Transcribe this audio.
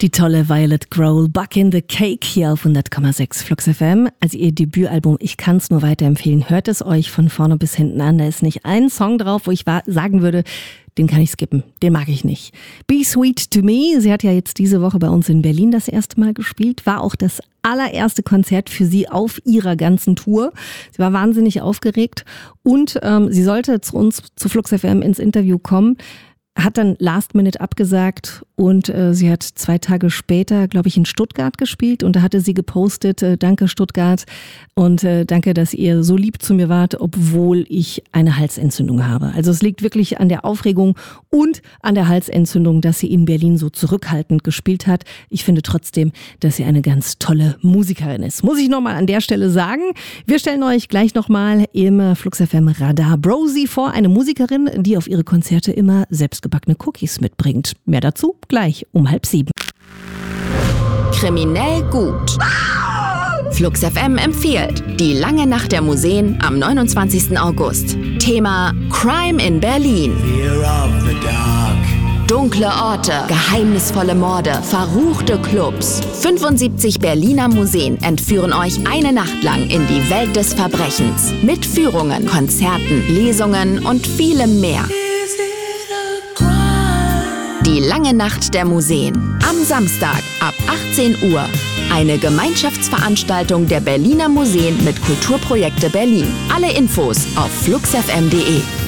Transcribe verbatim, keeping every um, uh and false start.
Die tolle Violet Grohl, Buck in the Cake hier auf hundert Komma sechs Flux F M. Also ihr Debütalbum, ich kann es nur weiterempfehlen. Hört es euch von vorne bis hinten an. Da ist nicht ein Song drauf, wo ich sagen würde, den kann ich skippen, den mag ich nicht. Be Sweet to Me, sie hat ja jetzt diese Woche bei uns in Berlin das erste Mal gespielt, war auch das allererste Konzert für sie auf ihrer ganzen Tour. Sie war wahnsinnig aufgeregt und ähm, sie sollte zu uns, zu Flux F M ins Interview kommen, hat dann Last Minute abgesagt und äh, sie hat zwei Tage später, glaube ich, in Stuttgart gespielt und da hatte sie gepostet, äh, danke Stuttgart und äh, danke, dass ihr so lieb zu mir wart, obwohl ich eine Halsentzündung habe. Also es liegt wirklich an der Aufregung und an der Halsentzündung, dass sie in Berlin so zurückhaltend gespielt hat. Ich finde trotzdem, dass sie eine ganz tolle Musikerin ist. Muss ich nochmal an der Stelle sagen. Wir stellen euch gleich nochmal im Flux F M Radar Brosi vor, eine Musikerin, die auf ihre Konzerte immer selbstgebackene Cookies mitbringt. Mehr dazu gleich um halb sieben. Kriminell gut. Flux F M empfiehlt Die lange Nacht der Museen am neunundzwanzigsten August. Thema Crime in Berlin. Dunkle Orte, geheimnisvolle Morde, verruchte Clubs. fünfundsiebzig Berliner Museen entführen euch eine Nacht lang in die Welt des Verbrechens. Mit Führungen, Konzerten, Lesungen und vielem mehr. Die lange Nacht der Museen. Am Samstag ab achtzehn Uhr. Eine Gemeinschaftsveranstaltung der Berliner Museen mit Kulturprojekte Berlin. Alle Infos auf flux f m punkt d e.